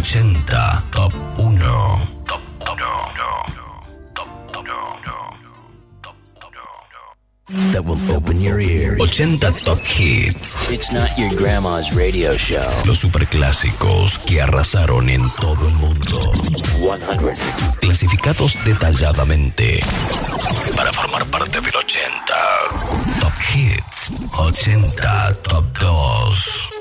80 Top 1. That will open your ears. 80 Top Hits. It's not your grandma's radio show. Los superclásicos que arrasaron en todo el mundo. 100. Clasificados detalladamente para formar parte del 80 Top Hits. 80 Top 2.